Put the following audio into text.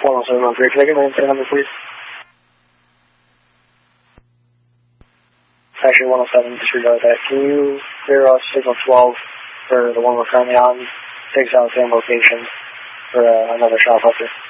10713, can I get my incident number, please? Actually, 107, disregard that. Can you clear us signal 12 for the one we're currently on? Take us out the same location for another shoplifter.